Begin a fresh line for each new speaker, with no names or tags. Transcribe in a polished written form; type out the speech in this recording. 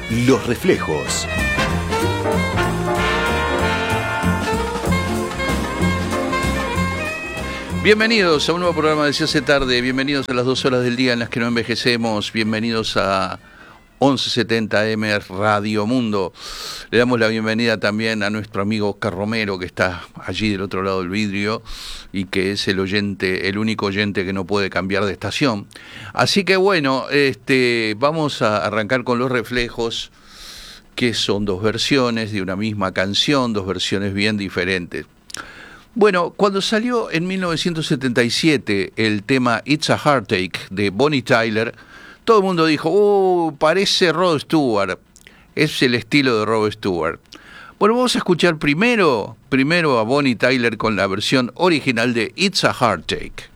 Los Reflejos.
Bienvenidos a un nuevo programa de Se hace tarde, bienvenidos a las 2 horas del día en las que no envejecemos, bienvenidos a 1170M Radio Mundo. Le damos la bienvenida también a nuestro amigo Oscar Romero, que está allí del otro lado del vidrio y que es el oyente, el único oyente que no puede cambiar de estación. Así que bueno, vamos a arrancar con Los Reflejos, que son dos versiones de una misma canción, dos versiones bien diferentes. Bueno, cuando salió en 1977 el tema It's a Heartache de Bonnie Tyler, todo el mundo dijo, parece Rod Stewart, es el estilo de Rod Stewart. Bueno, vamos a escuchar primero a Bonnie Tyler con la versión original de It's a Heartache.